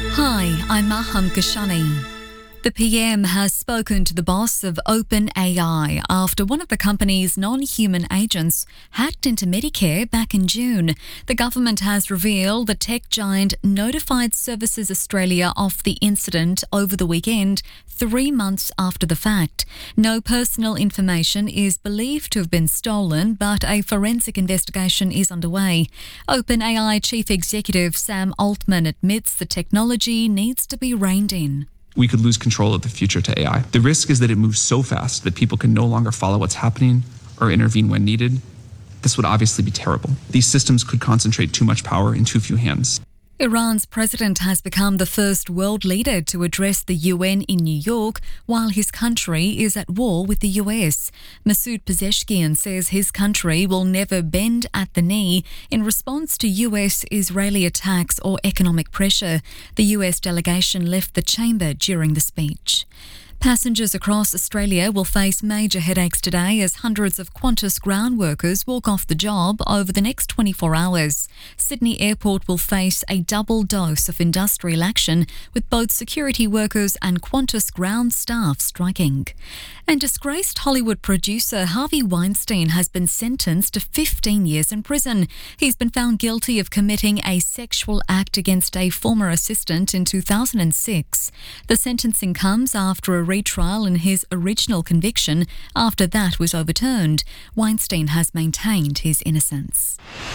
Hi, I'm Maham Kashani. The PM has spoken to the boss of OpenAI after one of the company's non-human agents hacked into Medicare back in June. The government has revealed the tech giant notified Services Australia of the incident over the weekend, 3 months after the fact. No personal information is believed to have been stolen, but a forensic investigation is underway. OpenAI Chief Executive Sam Altman admits the technology needs to be reined in. We could lose control of the future to AI. The risk is that it moves so fast that people can no longer follow what's happening or intervene when needed. This would obviously be terrible. These systems could concentrate too much power in too few hands. Iran's president has become the first world leader to address the UN in New York while his country is at war with the US. Masoud Pezeshkian says his country will never bend at the knee in response to US-Israeli attacks or economic pressure. The US delegation left the chamber during the speech. Passengers across Australia will face major headaches today as hundreds of Qantas ground workers walk off the job over the next 24 hours. Sydney Airport will face a double dose of industrial action with both security workers and Qantas ground staff striking. And disgraced Hollywood producer Harvey Weinstein has been sentenced to 15 years in prison. He's been found guilty of committing a sexual act against a former assistant in 2006. The sentencing comes after a retrial in his original conviction. After that was overturned, Weinstein has maintained his innocence.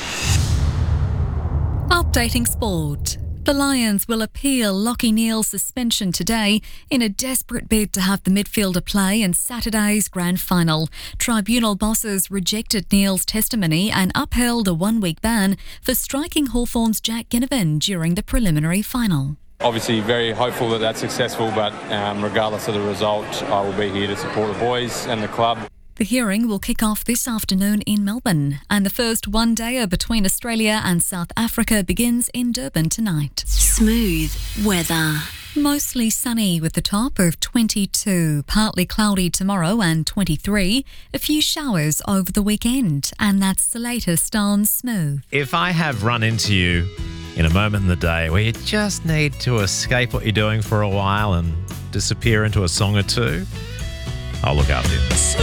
Updating sport. The Lions will appeal Lachie Neale's suspension today in a desperate bid to have the midfielder play in Saturday's grand final. Tribunal bosses rejected Neale's testimony and upheld a 1-week ban for striking Hawthorn's Jack Ginnivan during the preliminary final. Obviously very hopeful that that's successful, but regardless of the result, I will be here to support the boys and the club. The hearing will kick off this afternoon in Melbourne, and the first one-dayer between Australia and South Africa begins in Durban tonight. Smooth weather. Mostly sunny with a top of 22, partly cloudy tomorrow and 23, a few showers over the weekend, and that's the latest on Smooth. If I have run into you in a moment in the day where you just need to escape what you're doing for a while and disappear into a song or two, I'll look after you.